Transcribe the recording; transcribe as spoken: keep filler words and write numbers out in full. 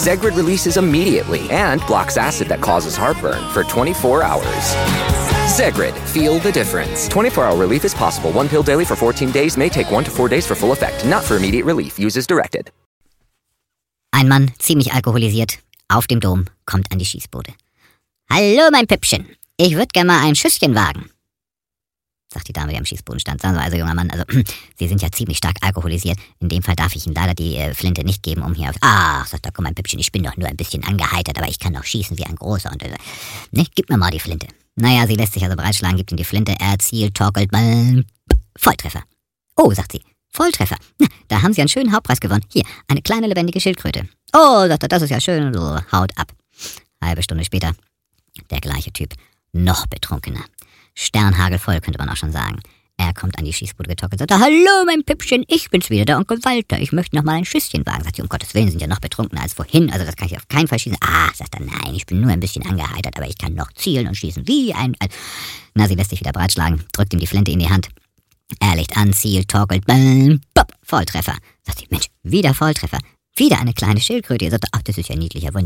Zegrid releases immediately and blocks acid that causes heartburn for twenty-four hours. Zegrid, feel the difference. twenty-four hour relief is possible. One pill daily for fourteen days may take one to four days for full effect. Not for immediate relief. Use as directed. Ein Mann, ziemlich alkoholisiert, auf dem Dom, kommt an die Schießbude. »Hallo, mein Püppchen, ich würde gerne mal ein Schüsschen wagen«, sagt die Dame, die am Schießboden stand. Sagen Sie also, junger Mann, also, Sie sind ja ziemlich stark alkoholisiert. In dem Fall darf ich Ihnen leider die äh, Flinte nicht geben, um hier auf... Ach, sagt er, komm, mein Püppchen, ich bin doch nur ein bisschen angeheitert, aber ich kann doch schießen wie ein Großer. Und, äh, ne, gib mir mal die Flinte. Naja, sie lässt sich also breitschlagen, gibt ihm die Flinte, er zielt, torkelt, mal... Volltreffer. Oh, sagt sie, Volltreffer. Na, da haben Sie einen schönen Hauptpreis gewonnen. Hier, eine kleine lebendige Schildkröte. Oh, sagt er, das ist ja schön. So, haut ab. Halbe Stunde später, der gleiche Typ, noch betrunkener. Sternhagelvoll, könnte man auch schon sagen. Er kommt an die Schießbude getockelt und sagt, hallo, mein Püppchen, ich bin's wieder, der Onkel Walter. Ich möchte noch mal ein Schüsschen wagen. Sagt sie, um Gottes Willen, sind ja noch betrunkener als vorhin. Also das kann ich auf keinen Fall schießen. Ah, sagt er, nein, ich bin nur ein bisschen angeheitert, aber ich kann noch zielen und schießen wie ein... ein Na, sie lässt sich wieder breitschlagen, drückt ihm die Flinte in die Hand. Er legt an, zielt, torkelt, bam, pop, Volltreffer. Sagt sie, Mensch, wieder Volltreffer. Wieder eine kleine Schildkröte. Er sagt, ach, das ist ja niedlicher Wunder.